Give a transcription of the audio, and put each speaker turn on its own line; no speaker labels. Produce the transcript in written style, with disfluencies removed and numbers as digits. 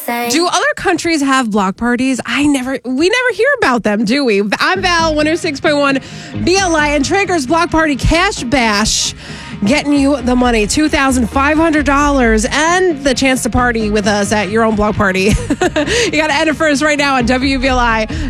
Do other countries have block parties? We never hear about them, do we? I'm Val, 106.1 BLI, and Traeger's Block Party Cash Bash, getting you the money, $2,500, and the chance to party with us at your own block party. You got to enter first right now on WBLI.